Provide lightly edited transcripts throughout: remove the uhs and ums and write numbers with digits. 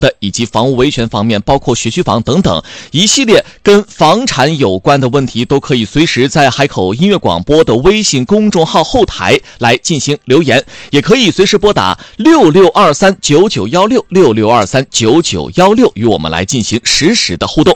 的，以及房屋维权方面，包括学区房等等一系列跟房产有关的问题，都可以随时在海口音乐广播的微信公众号后台来进行留言，也可以随时拨打6623991666239916与我们来进行实时的互动。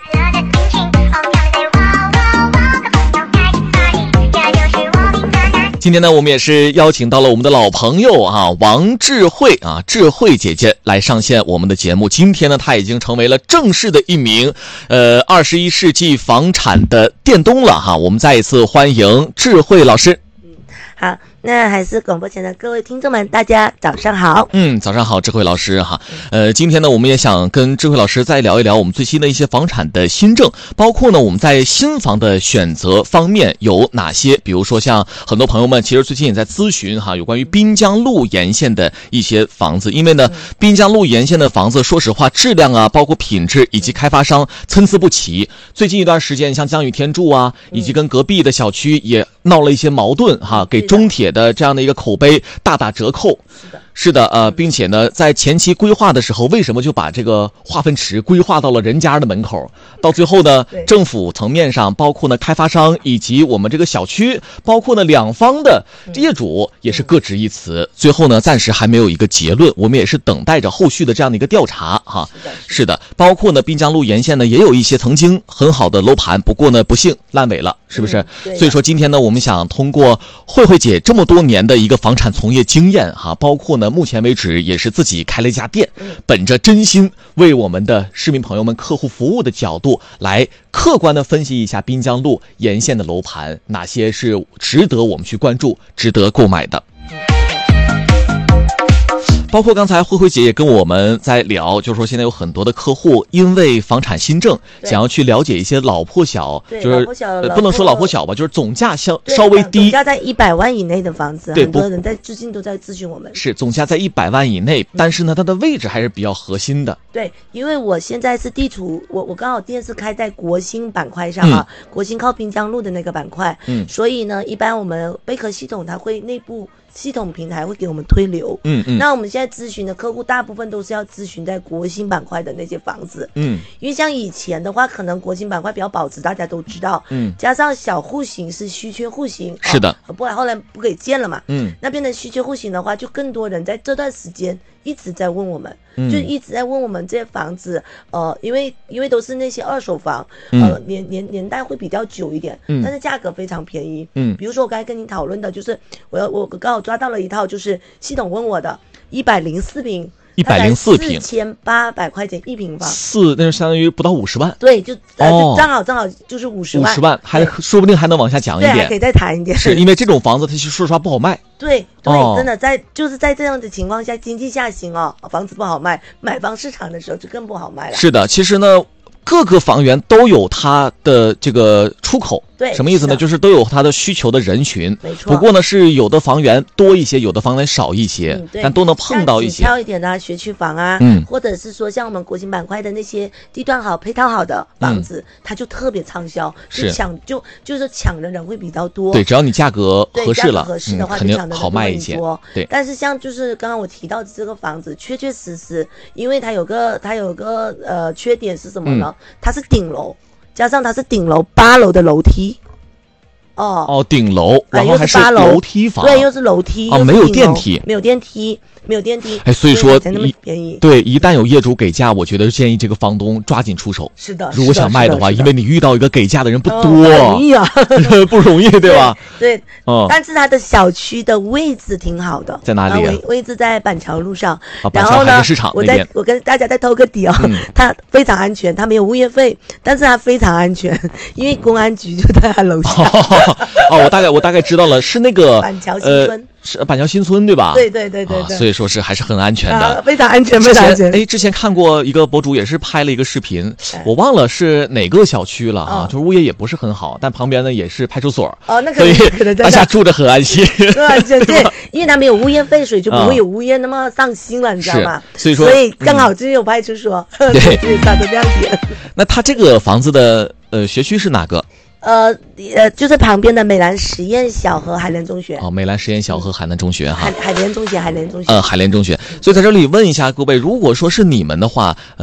今天呢，我们也是邀请到了我们的老朋友王智慧智慧姐姐来上线我们的节目。今天呢，她已经成为了正式的一名21世纪房产的电东了我们再一次欢迎智慧老师。 好，那还是广播前的各位听众们，大家早上好。 早上好，智慧老师今天呢，我们也想跟智慧老师再聊一聊我们最新的一些房产的新政，包括呢我们在新房的选择方面有哪些，比如说像很多朋友们其实最近也在咨询有关于滨江路沿线的一些房子，因为呢滨江路沿线的房子说实话质量包括品质以及开发商参差不齐，最近一段时间像江雨天柱以及跟隔壁的小区也闹了一些矛盾给中铁的这样的一个口碑大打折扣。是的，并且呢，在前期规划的时候，为什么就把这个化粪池规划到了人家的门口？到最后呢，政府层面上，包括呢开发商以及我们这个小区，包括呢两方的业主也是各执一词。最后呢，暂时还没有一个结论，我们也是等待着后续的这样的一个调查是的，包括呢滨江路沿线呢也有一些曾经很好的楼盘，不过呢不幸烂尾了，是不是？所以说今天呢，我们想通过慧慧姐这么多年的一个房产从业经验包括呢目前为止也是自己开了一家店，本着真心为我们的市民朋友们客户服务的角度来客观的分析一下滨江路沿线的楼盘哪些是值得我们去关注值得购买的。包括刚才慧慧姐也跟我们在聊，就是说现在有很多的客户因为房产新政想要去了解一些老破小，就是不能说老破小吧，就是总价稍微低， 总价在100万以内的房子，很多人最近都在咨询我们。 是总价在100万以内，但是呢它的位置还是比较核心的。 对，因为我现在是地处我刚好店是开在国兴板块上国兴靠滨江路的那个板块，所以呢一般我们贝壳系统它会内部系统平台会给我们推流，那我们现在咨询的客户大部分都是要咨询在国兴板块的那些房子，因为像以前的话，可能国兴板块比较保值，大家都知道，加上小户型是虚缺户型， 是的， 后来不给建了嘛，那变成虚缺户型的话，就更多人在这段时间一直在问我们，就一直在问我们这些房子，因为都是那些二手房，年代会比较久一点，但是价格非常便宜，比如说我刚才跟你讨论的，就是我刚好抓到了一套，就是系统问我的104平，104平，4800块钱一平方， 那就相当于不到50万， 对，就正好就是50万， 还说不定还能往下讲一点， 对，还可以再谈一点， 是因为这种房子它其实说实话不好卖， 对，真的就是在这样的情况下，经济下行房子不好卖，买方市场的时候就更不好卖了。 是的，其实呢各个房源都有它的这个出口， 对， 什么意思呢？就是都有它的需求的人群， 没错。 不过呢，是有的房源多一些，有的房源少一些，但都能碰到一些。 挑一点的学区房或者是说像我们国兴板块的那些地段好、配套好的房子，它就特别畅销，就是抢的人会比较多。 对，只要你价格合适了， 合适的话， 肯定好卖一些。对， 但是像就是刚刚我提到的这个房子，确实，因为它有个缺点是什么呢？它是顶楼，加上它是顶楼8楼的楼梯， 顶楼，然后还是楼梯房， 对，又是楼梯， 没有电梯， 所以说才那么便宜。 对，一旦有业主给价，我觉得建议这个房东抓紧出手。 是的， 如果想卖的话，因为你遇到一个给价的人不多， 不容易不容易，对吧？ 对，但是它的小区的位置挺好的， 在哪里？ 位置在板桥路上。 然后呢， 我跟大家再透个底它非常安全，它没有物业费，但是它非常安全，因为公安局就在它楼下。 我大概知道了，是那个板桥新村。 是板桥新村对吧？ 对， 所以说是还是很安全的， 非常安全，非常安全。 之前看过一个博主也是拍了一个视频，我忘了是哪个小区了就是物业也不是很好，但旁边呢也是派出所， 那所以大家住着很安心， 对，因为他没有物业费，所以就不会有物业那么上心了，你知道吗？所以刚好这有派出所，对，他都这样点。 那他这个房子的学区是哪个？ 就是旁边的美兰实验小和海联中学。 美兰实验小和海南中学海联中学。 海联中学。所以在这里问一下各位，如果说是你们的话，